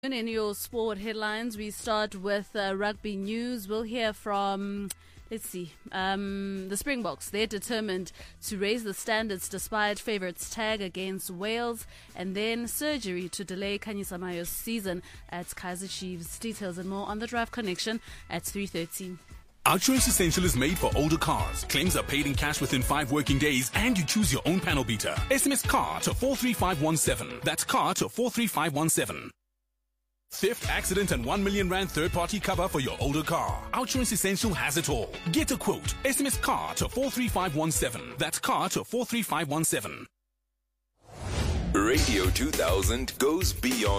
In your sport headlines, we start with rugby news. We'll hear from, the Springboks. They're determined to raise the standards despite favourites tag against Wales, and then surgery to delay Khanyisa Mayo's season at Kaizer Chiefs. Details and more on the Drive Connection at 3:30. OUTsurance Essential is made for older cars. Claims are paid in cash within 5 working days, and you choose your own panel beater. SMS CAR to 43517. That's CAR to 43517. Theft, accident, and 1 million rand third-party cover for your older car. OUTsurance Essential has it all. Get a quote. SMS CAR to 43517. That's CAR to 43517. Radio 2000 goes beyond